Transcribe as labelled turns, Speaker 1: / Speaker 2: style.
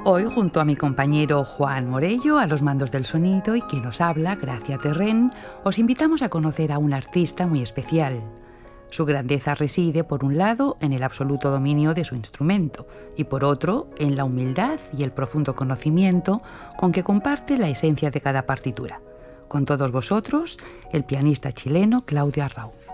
Speaker 1: Hoy, junto a mi compañero Juan Morello, a los mandos del sonido, y quien nos habla, Gracia Terrén, os invitamos a conocer a un artista muy especial. Su grandeza reside, por un lado, en el absoluto dominio de su instrumento y, por otro, en la humildad y el profundo conocimiento con que comparte la esencia de cada partitura. Con todos vosotros, el pianista chileno Claudio Arrau.